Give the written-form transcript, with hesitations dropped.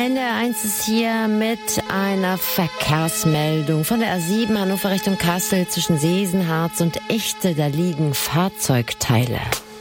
NDR1 ist hier mit einer Verkehrsmeldung von der A7 Hannover Richtung Kassel zwischen Sesenharz und Echte. Da liegen Fahrzeugteile.